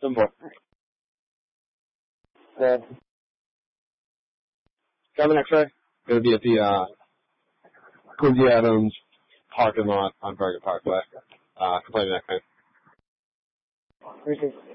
10-4. Kevin, X-ray. Going to be at the Quincy Adams parking lot on Target Parkway. Complaining that kind.